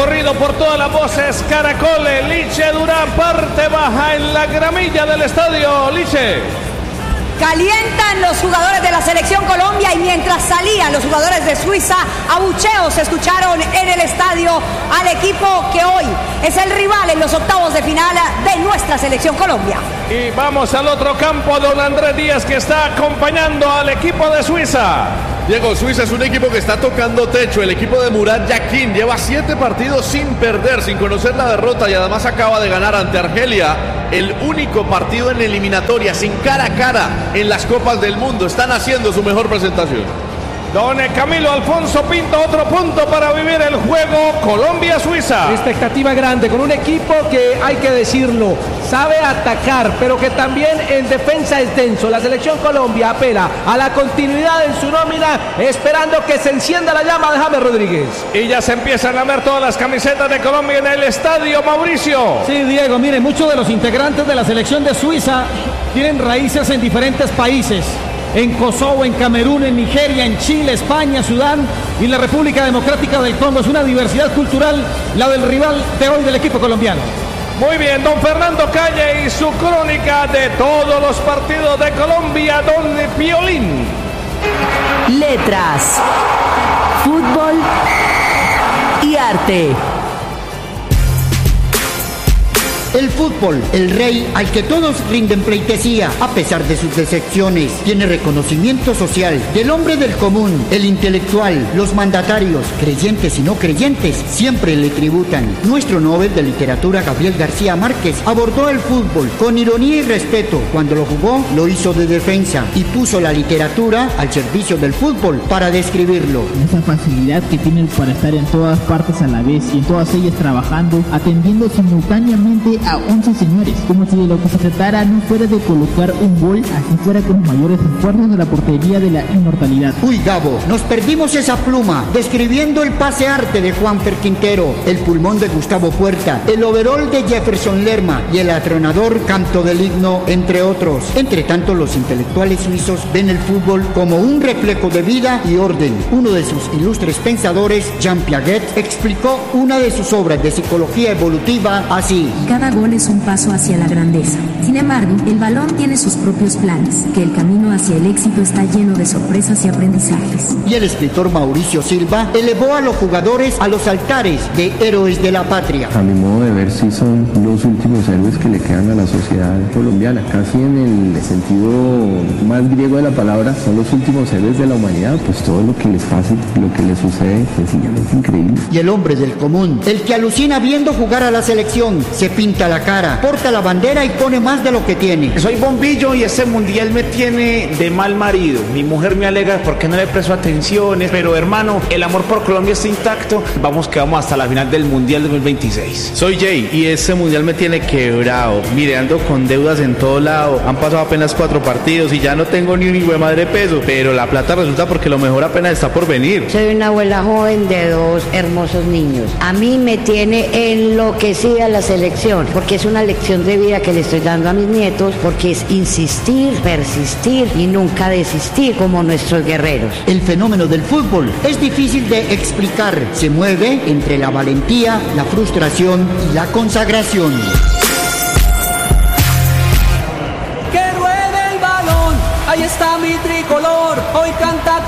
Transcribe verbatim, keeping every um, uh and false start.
corrido por todas las voces. Caracol, Liche Durán, parte baja en la gramilla del estadio. Liche. Calientan los jugadores de la Selección Colombia y mientras salían los jugadores de Suiza, abucheos se escucharon en el estadio al equipo que hoy es el rival en los octavos de final de nuestra Selección Colombia. Y vamos al otro campo, don Andrés Díaz, que está acompañando al equipo de Suiza. Diego, Suiza es un equipo que está tocando techo. El equipo de Murat Yakin lleva siete partidos sin perder, sin conocer la derrota, y además acaba de ganar ante Argelia el único partido en eliminatoria, sin cara a cara en las Copas del Mundo. Están haciendo su mejor presentación. Don Camilo Alfonso Pinto, otro punto para vivir el juego Colombia-Suiza. Expectativa grande con un equipo que, hay que decirlo, sabe atacar, pero que también en defensa es denso. La Selección Colombia apela a la continuidad en su nómina, esperando que se encienda la llama de James Rodríguez. Y ya se empiezan a ver todas las camisetas de Colombia en el estadio, Mauricio. Sí, Diego, mire, muchos de los integrantes de la Selección de Suiza tienen raíces en diferentes países. En Kosovo, en Camerún, en Nigeria, en Chile, España, Sudán y la República Democrática del Congo. Es una diversidad cultural la del rival de hoy del equipo colombiano. Muy bien, don Fernando Calle y su crónica de todos los partidos de Colombia, don Piolín. Letras, fútbol y arte. El fútbol, el rey al que todos rinden pleitesía, a pesar de sus decepciones, tiene reconocimiento social del hombre del común, el intelectual, los mandatarios, creyentes y no creyentes, siempre le tributan. Nuestro Nobel de Literatura, Gabriel García Márquez, abordó el fútbol con ironía y respeto. Cuando lo jugó, lo hizo de defensa y puso la literatura al servicio del fútbol para describirlo. Esa facilidad que tienen para estar en todas partes a la vez y en todas ellas trabajando, atendiendo simultáneamente a once señores, como si de lo que se tratara no fuera de colocar un gol, así fuera con los mayores esfuerzos de la portería de la inmortalidad. Uy, Gabo, nos perdimos esa pluma, describiendo el pase arte de Juanfer Quintero, el pulmón de Gustavo Puerta, el overol de Jefferson Lerma y el atronador canto del himno, entre otros. Entre tanto, los intelectuales suizos ven el fútbol como un reflejo de vida y orden. Uno de sus ilustres pensadores, Jean Piaget, explicó una de sus obras de psicología evolutiva así: cada gol es un paso hacia la grandeza. Sin embargo, el balón tiene sus propios planes, que el camino hacia el éxito está lleno de sorpresas y aprendizajes. Y el escritor Mauricio Silva elevó a los jugadores a los altares de héroes de la patria. A mi modo de ver, sí son los últimos héroes que le quedan a la sociedad colombiana. Casi en el sentido más griego de la palabra, son los últimos héroes de la humanidad. Pues todo lo que les pasa, lo que les sucede, sencillamente increíble. Y el hombre del común, el que alucina viendo jugar a la selección, se pinta la cara, porta la bandera y pone más de lo que tiene. Soy bombillo y este mundial me tiene de mal marido. Mi mujer me alega porque no le presto atenciones, pero hermano, el amor por Colombia está intacto. Vamos que vamos hasta la final del mundial dos mil veintiséis. Soy Jay y este mundial me tiene quebrado. Mire, ando con deudas en todo lado. Han pasado apenas cuatro partidos y ya no tengo ni un hijo de madre peso, pero la plata resulta porque lo mejor apenas está por venir. Soy una abuela joven de dos hermosos niños. A mí me tiene enloquecida la selección, porque es una lección de vida que le estoy dando a mis nietos, porque es insistir, persistir y nunca desistir como nuestros guerreros. El fenómeno del fútbol es difícil de explicar. Se mueve entre la valentía, la frustración y la consagración. Que ruede el balón, ahí está mi tricolor, hoy canta